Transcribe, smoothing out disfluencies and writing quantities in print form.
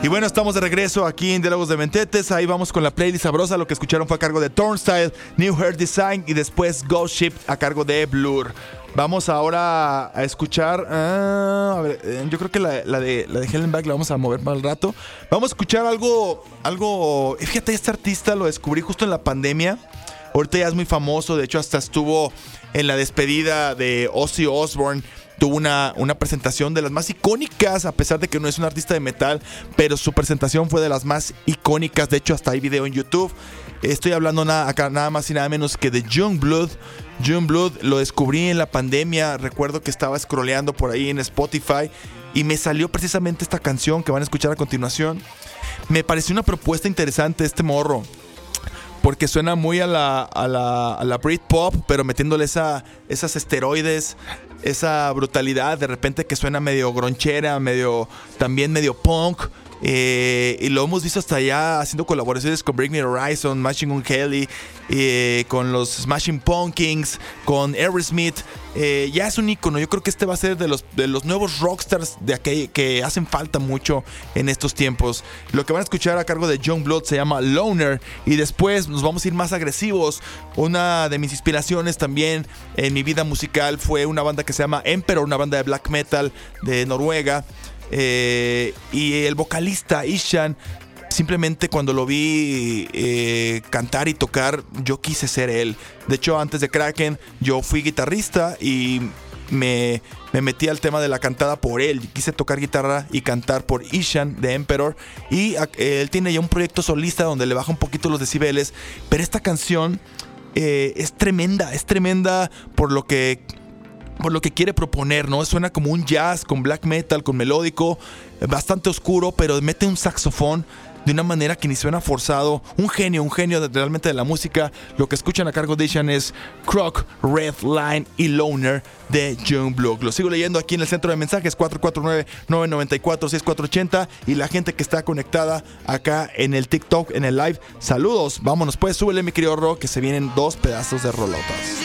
Y bueno, estamos de regreso aquí en Diálogos de Mentetes. Ahí vamos con la playlist sabrosa. Lo que escucharon fue a cargo de Turnstile, New Hair Design y después Ghost Ship a cargo de Blur. Vamos ahora a escuchar. A ver, yo creo que la de Hellenbach la vamos a mover más al rato. Vamos a escuchar algo. Fíjate, este artista lo descubrí justo en la pandemia. Ahorita ya es muy famoso. De hecho, hasta estuvo en la despedida de Ozzy Osbourne. Tuvo una presentación de las más icónicas, a pesar de que no es un artista de metal, pero su presentación fue de las más icónicas. De hecho, hasta hay video en YouTube. Estoy hablando nada más y nada menos que de Youngblood. Youngblood lo descubrí en la pandemia. Recuerdo que estaba scrolleando por ahí en Spotify y me salió precisamente esta canción que van a escuchar a continuación. Me pareció una propuesta interesante este morro, porque suena muy a la Britpop, pero metiéndole esas esteroides, esa brutalidad, de repente que suena medio gronchera, también medio punk. Y lo hemos visto hasta allá haciendo colaboraciones con Bring Me the Horizon, Machine Gun Kelly, con los Smashing Pumpkins, con Aerosmith. Ya es un ícono. Yo creo que este va a ser de los nuevos rockstars que hacen falta mucho en estos tiempos. Lo que van a escuchar a cargo de Youngblood se llama Loner. Y después nos vamos a ir más agresivos. Una de mis inspiraciones también en mi vida musical fue una banda que se llama Emperor, una banda de black metal de Noruega. Y el vocalista Ishan, simplemente cuando lo vi cantar y tocar, yo quise ser él. De hecho, antes de Kraken, yo fui guitarrista y me metí al tema de la cantada por él. Quise tocar guitarra y cantar por Ishan de Emperor. Y él tiene ya un proyecto solista donde le baja un poquito los decibeles. Pero esta canción es tremenda por lo que quiere proponer, ¿no? Suena como un jazz con black metal, con melódico, bastante oscuro, pero mete un saxofón de una manera que ni suena forzado. Un genio realmente de la música. Lo que escuchan a cargo de Ishan es Croc, Red Line y Loner de Youngblood. Lo sigo leyendo aquí en el centro de mensajes 449-994-6480 y la gente que está conectada acá en el TikTok, en el live. Saludos, vámonos pues, súbele mi querido Rock, que se vienen 2 pedazos de rolotas.